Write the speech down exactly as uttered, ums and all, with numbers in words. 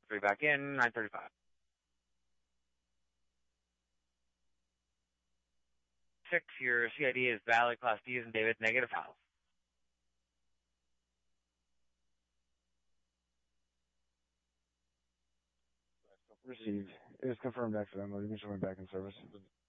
Three back in, nine thirty-five. Six, your C I D is valid, Class D is in David, negative house. Received. It is confirmed accidental. You can show me back in service.